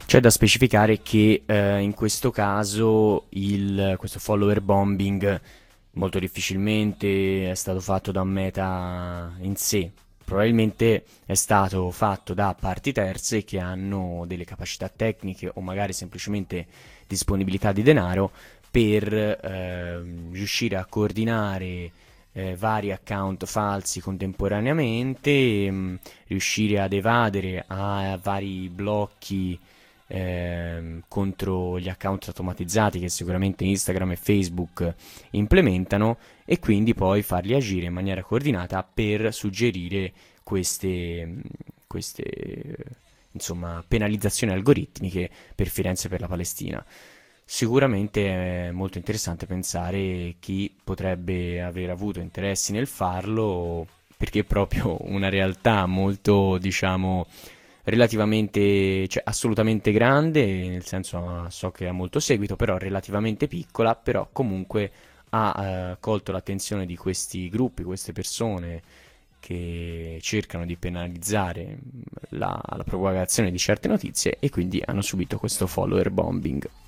C'è da specificare che in questo caso questo follower bombing molto difficilmente è stato fatto da Meta in sé, probabilmente è stato fatto da parti terze che hanno delle capacità tecniche o magari semplicemente disponibilità di denaro per riuscire a coordinare vari account falsi contemporaneamente, riuscire ad evadere a vari blocchi contro gli account automatizzati che sicuramente Instagram e Facebook implementano e quindi poi farli agire in maniera coordinata per suggerire queste insomma, penalizzazioni algoritmiche per Firenze e per la Palestina. Sicuramente è molto interessante pensare chi potrebbe aver avuto interessi nel farlo, perché è proprio una realtà molto, diciamo, relativamente, cioè assolutamente grande, nel senso so che ha molto seguito, però relativamente piccola, però comunque ha colto l'attenzione di questi gruppi, queste persone che cercano di penalizzare la propagazione di certe notizie e quindi hanno subito questo follower bombing.